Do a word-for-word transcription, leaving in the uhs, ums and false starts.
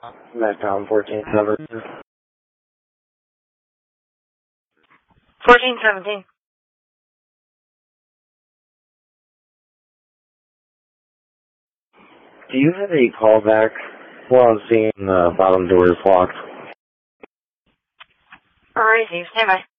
Metcom fourteen seventeen. fourteen seventeen. Do you have a callback? Well, I'm seeing the bottom doors locked. Alright, Steve. Stand by.